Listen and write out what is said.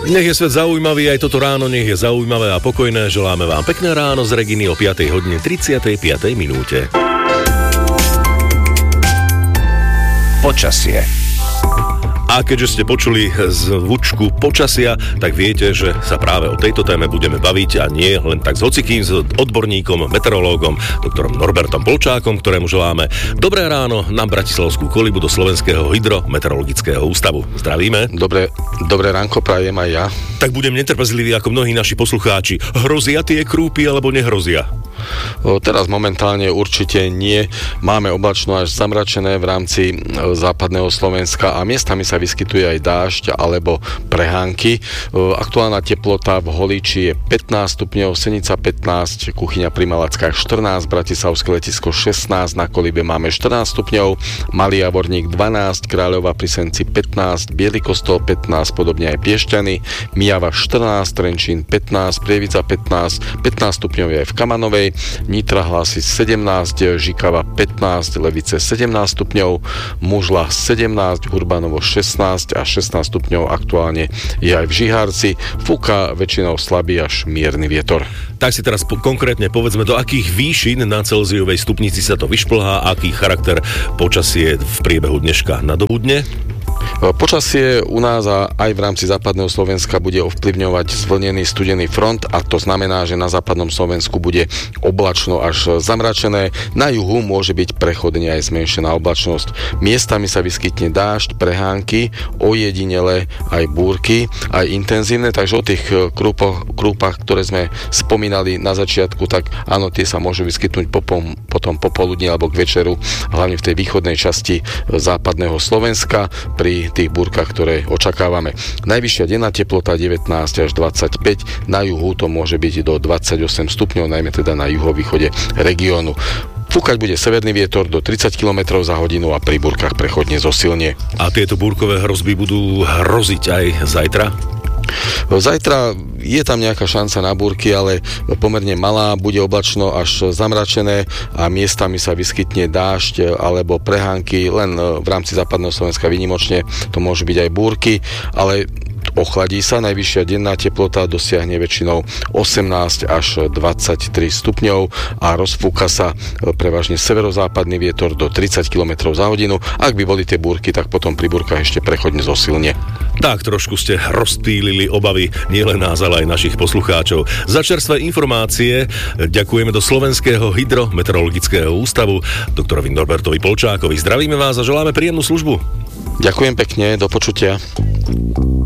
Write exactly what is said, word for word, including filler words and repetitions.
Nech je svet zaujímavý, aj toto ráno nech je zaujímavé a pokojné. Želáme vám pekné ráno z Reginy o piatej hodine tridsiatej piatej minúte. Počasie. A keďže ste počuli zvučku počasia, tak viete, že sa práve o tejto téme budeme baviť a nie len tak s hocikým, s odborníkom, meteorológom, doktorom Norbertom Polčákom, ktorému želáme dobré ráno na Bratislavskú kolibu do Slovenského hydrometeorologického ústavu. Zdravíme. Dobré, dobré ránko prajem aj ja. Tak budem netrpezlivý ako mnohí naši poslucháči. Hrozia tie krúpy alebo nehrozia? O, teraz momentálne určite nie. Máme oblačno až zamračené v rámci západného Slovenska a miestami sa vyskytuje aj dážď alebo prehánky. O, aktuálna teplota v Holíči je pätnásť stupňov, Senica pätnásť, Kuchyňa pri Malackách štrnásť, Bratislavské letisko šestnásť, na Kolibe máme štrnásť stupňov, Malý Javorník dvanásť, Kráľová pri Senci pätnásť, Biely Kostol pätnásť, podobne aj Piešťany, Mijava štrnásť, Trenčín pätnásť, Prievidza pätnásť, pätnásť stupňov je aj v Kamanovej, Nitra hlási sedemnásť, Žikava pätnásť, Levice sedemnásť stupňov, Mužla sedemnásť, Urbanovo šestnásť a šestnásť stupňov aktuálne je aj v Žihárci. Fúka väčšinou slabý až mierny vietor. Tak si teraz po- konkrétne povedzme, do akých výšin na Celziovej stupnici sa to vyšplhá, aký charakter počasie v priebehu dneška nadobudne? Počasie u nás a aj v rámci západného Slovenska bude ovplyvňovať zvlnený studený front a to znamená, že na západnom Slovensku bude oblačno až zamračené. Na juhu môže byť prechodne aj zmenšená oblačnosť. Miestami sa vyskytne dážď, prehánky, ojedinele aj búrky, aj intenzívne, takže o tých krúpoch, krúpach, ktoré sme spomínali na začiatku, tak áno, tie sa môžu vyskytnúť popom, potom popoludní alebo k večeru, hlavne v tej východnej časti západného Slovenska pri tých búrkach, ktoré očakávame. Najvyššia denná teplota devätnásť až dvadsaťpäť, na juhu to môže byť do dvadsaťosem stupňov, najmä teda na juhovýchode regiónu. Fúkať bude severný vietor do tridsať kilometrov za hodinu a pri búrkach prechodne zosilnie. A tieto búrkové hrozby budú hroziť aj zajtra? Zajtra je tam nejaká šanca na búrky, ale pomerne malá, bude oblačno až zamračené a miestami sa vyskytne dážď alebo prehánky, len v rámci západného Slovenska výnimočne to môžu byť aj búrky, ale ochladí sa, najvyššia denná teplota dosiahne väčšinou osemnásť až dvadsaťtri stupňov a rozfúka sa prevažne severozápadný vietor do tridsať kilometrov za hodinu. Ak by boli tie búrky, tak potom pri búrkach ešte prechodne zosilne. Tak trošku ste rozptýlili obavy nielen nás, ale aj našich poslucháčov. Za čerstvé informácie ďakujeme do Slovenského hydrometeorologického ústavu doktorovi Norbertovi Polčákovi. Zdravíme vás a želáme príjemnú službu. Ďakujem pekne, do počutia.